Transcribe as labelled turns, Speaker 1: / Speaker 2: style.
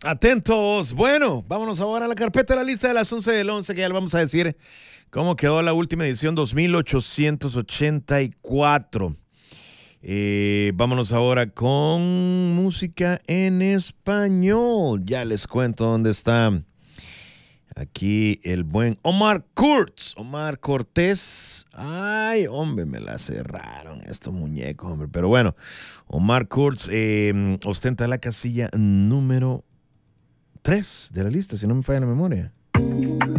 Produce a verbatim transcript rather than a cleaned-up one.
Speaker 1: Atentos. Bueno, vámonos ahora a la carpeta de la lista de las once del once, que ya le vamos a decir cómo quedó la última edición dos mil ochocientos ochenta y cuatro. Eh, vámonos ahora con música en español. Ya les cuento dónde está aquí el buen Omar Kurz. Omar Cortés. Ay, hombre, me la cerraron estos muñecos, hombre. Pero bueno, Omar Kurz eh, ostenta la casilla número tres de la lista, si no me falla la memoria.